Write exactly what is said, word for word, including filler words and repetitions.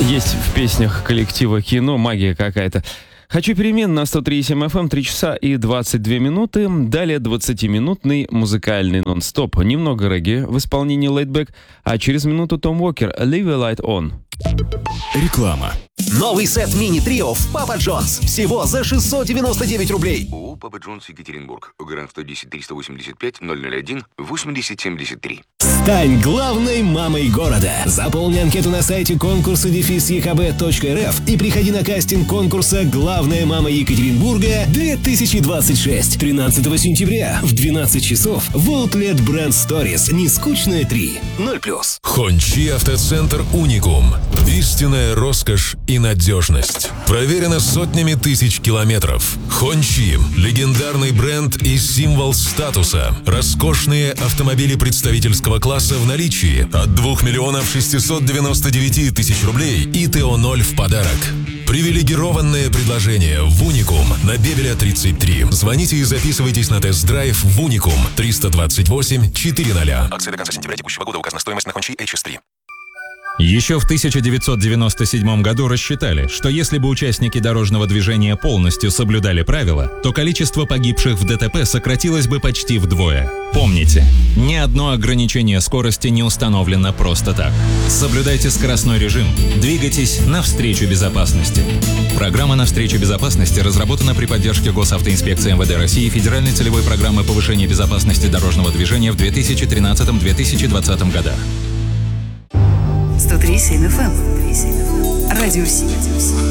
Есть в песнях коллектива «Кино» магия какая-то. «Хочу перемен» на сто три и семь эф эм, три часа и двадцать две минуты. Далее двадцатиминутный музыкальный нон-стоп. Немного регги в исполнении Laidback, а через минуту Том Уокер «Leave a Light On». Реклама. Новый сет мини-трио в Папа Джонс. Всего за шестьсот девяносто девять рублей. ООО «Папа Джонс, Екатеринбург». Гарант сто десять триста восемьдесят пять ноль ноль один восемьдесят семьдесят три. Стань главной мамой города. Заполни анкету на сайте конкурса дефис е ка бэ точка эр эф и приходи на кастинг конкурса «Главная мама Екатеринбурга-две тысячи двадцать шесть». тринадцатого сентября в двенадцать часов в Outlet Brand Stories. Нескучная три. ноль плюс. Хончи автоцентр «Уникум». Истинная роскошь и надежность. Проверено сотнями тысяч километров. Хончи – легендарный бренд и символ статуса. Роскошные автомобили представительского класса в наличии от двух миллионов шестисот девяноста девяти тысяч рублей и тэ о ноль в подарок. Привилегированное предложение в «Уникум» на Бебеля тридцать три. Звоните и записывайтесь на тест-драйв в «Уникум» триста двадцать восемь четыреста. Акция до конца сентября текущего года. Указана стоимость на Хончи эйч эс три. Еще в тысяча девятьсот девяносто седьмом году рассчитали, что если бы участники дорожного движения полностью соблюдали правила, то количество погибших в дэ тэ пэ сократилось бы почти вдвое. Помните, ни одно ограничение скорости не установлено просто так. Соблюдайте скоростной режим, двигайтесь навстречу безопасности. Программа «Навстречу безопасности» разработана при поддержке Госавтоинспекции эм вэ дэ России и Федеральной целевой программы повышения безопасности дорожного движения в две тысячи тринадцатом — две тысячи двадцатом годах. сто три и семь эф эм. Радио Си.